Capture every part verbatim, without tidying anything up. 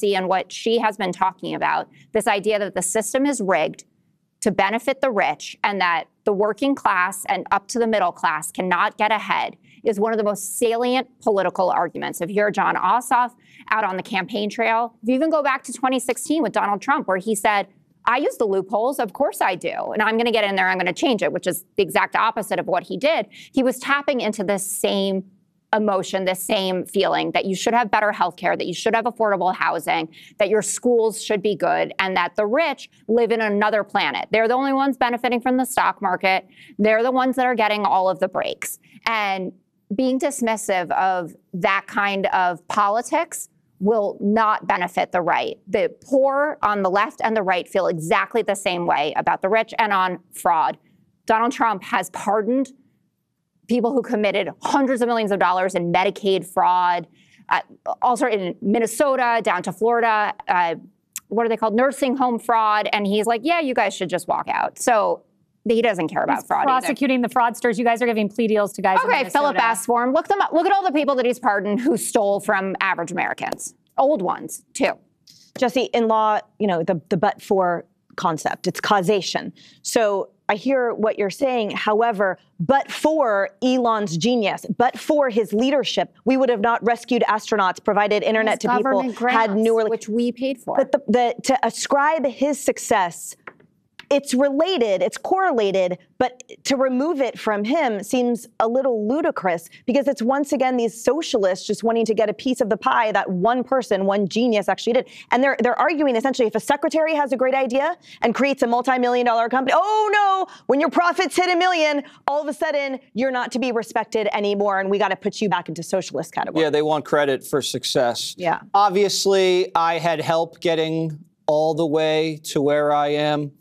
policy and what she has been talking about, this idea that the system is rigged to benefit the rich and that the working class and up to the middle class cannot get ahead, is one of the most salient political arguments. If you're John Ossoff out on the campaign trail, if you even go back to twenty sixteen with Donald Trump, where he said, I use the loopholes, of course I do, and I'm going to get in there, I'm going to change it, which is the exact opposite of what he did. He was tapping into this same emotion, this same feeling that you should have better health care, that you should have affordable housing, that your schools should be good, and that the rich live in another planet. They're the only ones benefiting from the stock market. They're the ones that are getting all of the breaks. And being dismissive of that kind of politics will not benefit the right. The poor on the left and the right feel exactly the same way about the rich and on fraud. Donald Trump has pardoned people who committed hundreds of millions of dollars in Medicaid fraud, uh, also in Minnesota, down to Florida, uh, what are they called? Nursing home fraud. And he's like, yeah, you guys should just walk out. So he doesn't care about he's fraud prosecuting either. the fraudsters. You guys are giving plea deals to guys in Okay, Philip asked for him. Look them up. Look at all the people that he's pardoned who stole from average Americans. Old ones, too. Jesse, in law, you know, the, the but-for concept, it's causation. So I hear what you're saying. However, but for Elon's genius, but for his leadership, we would have not rescued astronauts, provided internet his to people, grants, had New Orleans, which we paid for. But the, the, to ascribe his success, it's related, it's correlated, but to remove it from him seems a little ludicrous because it's once again these socialists just wanting to get a piece of the pie that one person, one genius actually did. And they're they're arguing essentially if a secretary has a great idea and creates a multi-million dollar company, oh no, when your profits hit a million, all of a sudden you're not to be respected anymore and we got to put you back into socialist category. Yeah, they want credit for success. Yeah. Obviously, I had help getting all the way to where I am.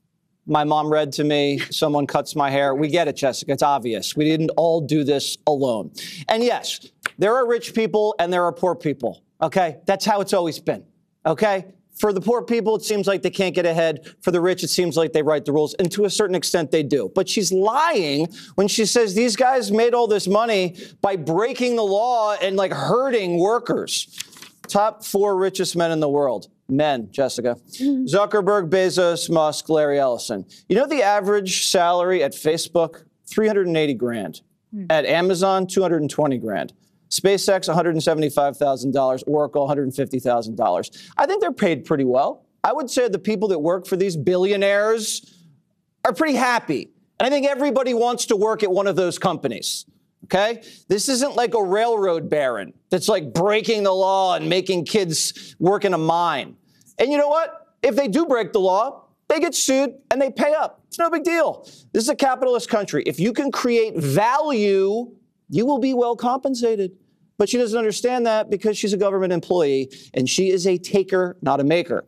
My mom read to me, someone cuts my hair. We get it, Jessica. It's obvious. We didn't all do this alone. And yes, there are rich people and there are poor people. Okay? That's how it's always been. Okay? For the poor people, it seems like they can't get ahead. For the rich, it seems like they write the rules. And to a certain extent, they do. But she's lying when she says these guys made all this money by breaking the law and like hurting workers. Top four richest men in the world. Men, Jessica. Zuckerberg, Bezos, Musk, Larry Ellison. You know the average salary at Facebook? three hundred eighty grand. Mm. At Amazon, two hundred twenty grand. SpaceX, one hundred seventy-five thousand dollars. Oracle, one hundred fifty thousand dollars. I think they're paid pretty well. I would say the people that work for these billionaires are pretty happy. And I think everybody wants to work at one of those companies. Okay? This isn't like a railroad baron that's like breaking the law and making kids work in a mine. And you know what? If they do break the law, they get sued and they pay up. It's no big deal. This is a capitalist country. If you can create value, you will be well compensated. But she doesn't understand that because she's a government employee and she is a taker, not a maker.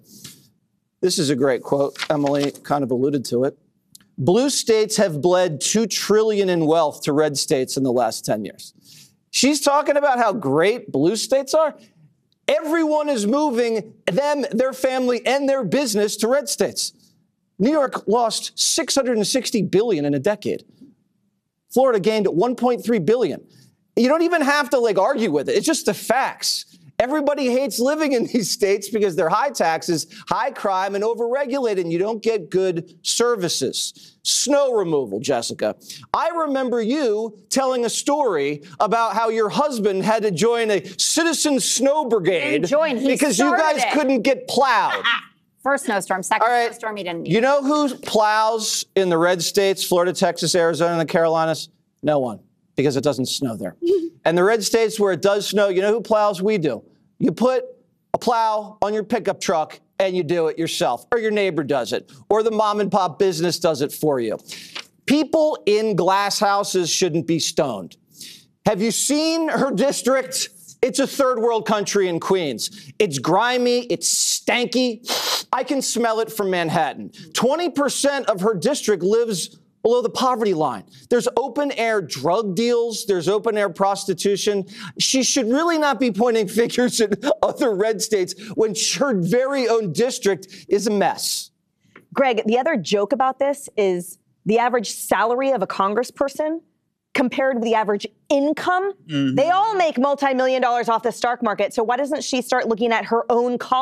This is a great quote. Emily kind of alluded to it. Blue states have bled two trillion dollars in wealth to red states in the last ten years. She's talking about how great blue states are. Everyone is moving them, their family, and their business to red states. New York lost six hundred sixty billion dollars in a decade. Florida gained one point three billion dollars. You don't even have to like argue with it. It's just the facts. Everybody hates living in these states because they're high taxes, high crime, and overregulated, and you don't get good services. Snow removal, Jessica. I remember you telling a story about how your husband had to join a citizen snow brigade join. He because you guys it. couldn't get plowed. First snowstorm, second All right. snowstorm, he didn't. You know who plows in the red states, Florida, Texas, Arizona, and the Carolinas? No one, because it doesn't snow there. And the red states where it does snow, you know who plows? We do. You put a plow on your pickup truck and you do it yourself, or your neighbor does it, or the mom and pop business does it for you. People in glass houses shouldn't be stoned. Have you seen her district? It's a third world country in Queens. It's grimy, it's stanky. I can smell it from Manhattan. twenty percent of her district lives below the poverty line. There's open air drug deals. There's open air prostitution. She should really not be pointing fingers at other red states when her very own district is a mess. Greg, the other joke about this is the average salary of a congressperson compared with the average income. Mm-hmm. They all make multi-million dollars off the stock market. So why doesn't she start looking at her own